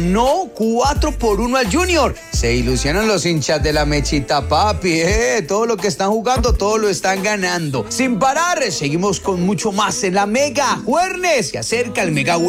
No, 4-1 al Junior. Se ilusionan los hinchas de la Mechita, papi. Todo lo que están jugando, todo lo están ganando. Sin parar, seguimos con mucho más en la Mega. Juernes, se acerca el Mega